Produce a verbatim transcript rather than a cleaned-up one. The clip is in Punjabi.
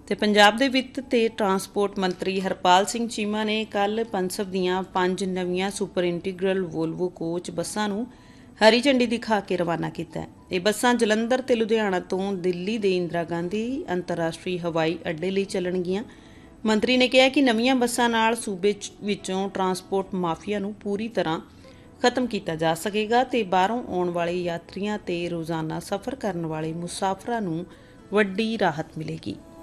ਤੇ ਪੰਜਾਬ ਦੇ ਵਿੱਤ ਤੇ ਟਰਾਂਸਪੋਰਟ ਮੰਤਰੀ ਹਰਪਾਲ ਸਿੰਘ ਚੀਮਾ ਨੇ ਕੱਲ ਪੰਸਬ ਦੀਆਂ ਪੰਜ ਨਵੀਆਂ ਸੁਪਰ ਇੰਟੀਗਰਲ ਵੋਲਵੋ ਕੋਚ ਬੱਸਾਂ ਨੂੰ ਹਰੀ ਝੰਡੀ ਦਿਖਾ ਕੇ ਰਵਾਨਾ ਕੀਤਾ। ਇਹ ਬੱਸਾਂ ਜਲੰਧਰ ਤੇ ਲੁਧਿਆਣਾ ਤੋਂ ਦਿੱਲੀ ਦੇ ਇੰਦਰਾ ਗਾਂਧੀ ਅੰਤਰਰਾਸ਼ਟਰੀ ਹਵਾਈ ਅੱਡੇ ਲਈ ਚੱਲਣਗੀਆਂ। ਮੰਤਰੀ ਨੇ ਕਿਹਾ ਕਿ ਨਵੀਆਂ ਬੱਸਾਂ ਨਾਲ ਸੂਬੇ ਵਿੱਚੋਂ ਟਰਾਂਸਪੋਰਟ ਮਾਫੀਆ ਨੂੰ ਪੂਰੀ ਤਰ੍ਹਾਂ ਖਤਮ ਕੀਤਾ ਜਾ ਸਕੇਗਾ ਤੇ ਬਾਹਰੋਂ ਆਉਣ ਵਾਲੇ ਯਾਤਰੀਆਂ ਤੇ ਰੋਜ਼ਾਨਾ ਸਫ਼ਰ ਕਰਨ ਵਾਲੇ ਮੁਸਾਫਰਾਂ ਨੂੰ ਵੱਡੀ ਰਾਹਤ ਮਿਲੇਗੀ।